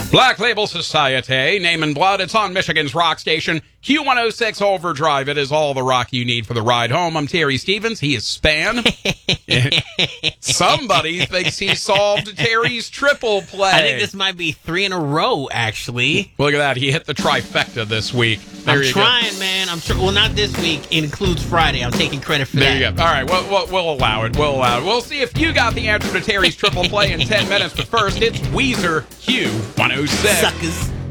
Black Label Society, Name and Blood. It's on Michigan's rock station, Q106 Overdrive. It is all the rock you need for the ride home. I'm Terry Stevens. He is Span. Somebody thinks he solved Terry's triple play. I think this might be 3 in a row, actually. Look at that. He hit the trifecta this week. I'm trying, man. Well, not this week. It includes Friday. I'm taking credit for that. There you go. All right, we'll allow it. We'll see if you got the answer to Terry's triple play in 10 minutes. But first, it's Weezer Q106. Suckers.